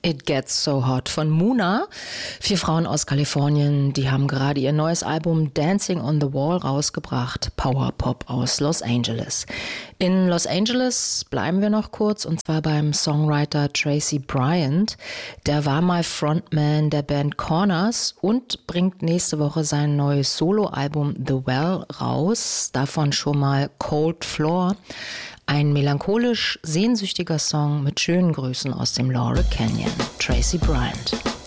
It Gets So Hot von Muna. 4 Frauen aus Kalifornien, die haben gerade ihr neues Album Dancing on the Wall rausgebracht. Power-Pop aus Los Angeles. In Los Angeles bleiben wir noch kurz, und zwar beim Songwriter Tracy Bryant. Der war mal Frontman der Band Corners und bringt nächste Woche sein neues Soloalbum The Well raus. Davon schon mal Cold Floor. Ein melancholisch sehnsüchtiger Song mit schönen Grüßen aus dem Laurel Canyon. Tracy Bryant.